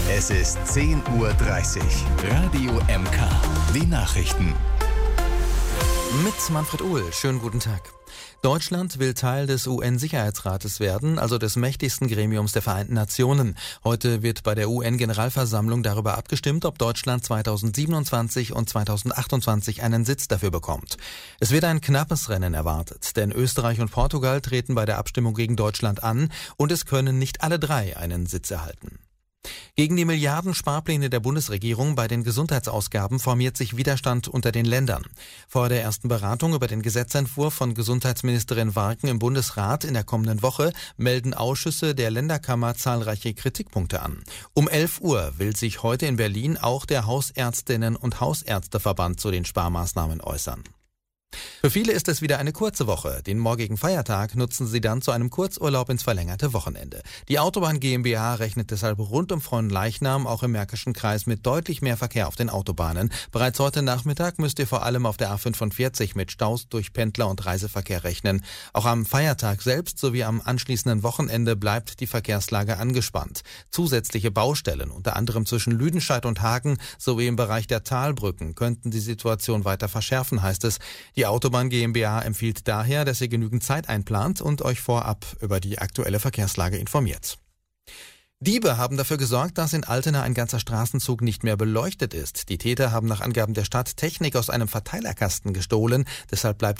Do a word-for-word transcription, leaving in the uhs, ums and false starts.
Es ist zehn Uhr dreißig. Radio M K. Die Nachrichten. Mit Manfred Uhl. Schönen guten Tag. Deutschland will Teil des U N-Sicherheitsrates werden, also des mächtigsten Gremiums der Vereinten Nationen. Heute wird bei der U N-Generalversammlung darüber abgestimmt, ob Deutschland zweitausendsiebenundzwanzig und zweitausendachtundzwanzig einen Sitz dafür bekommt. Es wird ein knappes Rennen erwartet, denn Österreich und Portugal treten bei der Abstimmung gegen Deutschland an und es können nicht alle drei einen Sitz erhalten. Gegen die Milliarden-Sparpläne der Bundesregierung bei den Gesundheitsausgaben formiert sich Widerstand unter den Ländern. Vor der ersten Beratung über den Gesetzentwurf von Gesundheitsministerin Warken im Bundesrat in der kommenden Woche melden Ausschüsse der Länderkammer zahlreiche Kritikpunkte an. Um elf Uhr will sich heute in Berlin auch der Hausärztinnen- und Hausärzteverband zu den Sparmaßnahmen äußern. Für viele ist es wieder eine kurze Woche. Den morgigen Feiertag nutzen sie dann zu einem Kurzurlaub ins verlängerte Wochenende. Die Autobahn GmbH rechnet deshalb rund um Frohnleichnam auch im Märkischen Kreis mit deutlich mehr Verkehr auf den Autobahnen. Bereits heute Nachmittag müsst ihr vor allem auf der A fünfundvierzig mit Staus durch Pendler- und Reiseverkehr rechnen. Auch am Feiertag selbst sowie am anschließenden Wochenende bleibt die Verkehrslage angespannt. Zusätzliche Baustellen, unter anderem zwischen Lüdenscheid und Hagen sowie im Bereich der Talbrücken, könnten die Situation weiter verschärfen, heißt es. Die Autobahn GmbH empfiehlt daher, dass ihr genügend Zeit einplant und euch vorab über die aktuelle Verkehrslage informiert. Diebe haben dafür gesorgt, dass in Altena ein ganzer Straßenzug nicht mehr beleuchtet ist. Die Täter haben nach Angaben der Stadt Technik aus einem Verteilerkasten gestohlen. Deshalb bleibt